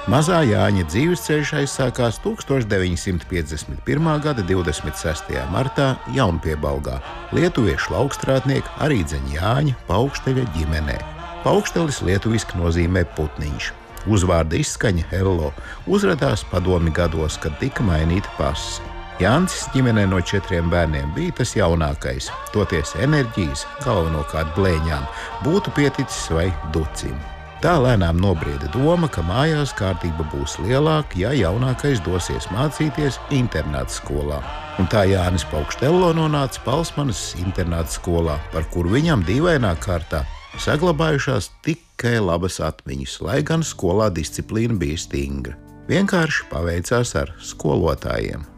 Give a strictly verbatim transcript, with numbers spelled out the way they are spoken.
Mazā Jāņa dzīvesceļš aizsākās tūkstoš deviņi simti piecdesmit pirmā gada divdesmit sestajā martā Jaunpiebalgā, lietuviešu laukstrādnieka Arīdzeņa Jāņa Paukšteļa ģimenē. Paukštelis lietuviski nozīmē putniņš. Uzvārda izskaņa Hello uzradās padomju gados, kad tika mainīta pase. Jānis ģimenē no četriem bērniem bija tas jaunākais, toties enerģijas, galvenokārt blēņām, būtu pieticis vai ducim. Tā lēnām nobrieda doma, ka mājās kārtība būs lielāka, ja jaunākais dosies mācīties internāta skolā. Un tā Jānis Paukštello nonāca Palsmanas internāta skolā, par kuru viņam dīvainā kārtā saglabājušās tikai labas atmiņas, lai gan skolā disciplīna bija stingra. Vienkārši paveicās ar skolotājiem.